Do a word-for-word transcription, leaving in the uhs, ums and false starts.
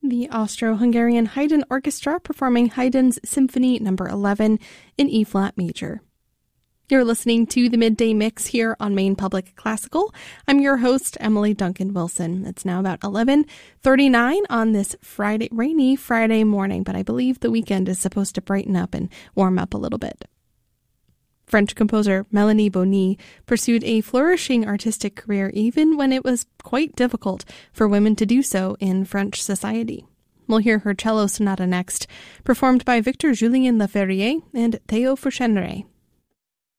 The Austro-Hungarian Haydn Orchestra performing Haydn's Symphony number eleven in E-flat major. You're listening to the Midday Mix here on Maine Public Classical. I'm your host, Emily Duncan Wilson. It's now about eleven thirty-nine on this Friday, rainy Friday morning, but I believe the weekend is supposed to brighten up and warm up a little bit. French composer Melanie Bonny pursued a flourishing artistic career even when it was quite difficult for women to do so in French society. We'll hear her cello sonata next, performed by Victor Julien Laferrière and Théo Fouchenray.